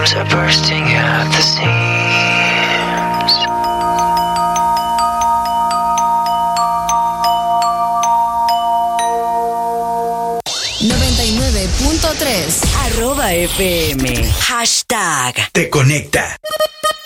arms are bursting at the seams. 99.3 @FM. Te conecta.